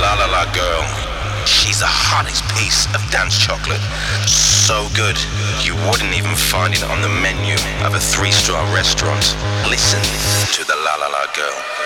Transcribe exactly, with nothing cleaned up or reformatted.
La La La girl. She's the hottest piece of dance chocolate. So good, you wouldn't even find it on the menu of a three-star restaurant. Listen to the La La La girl.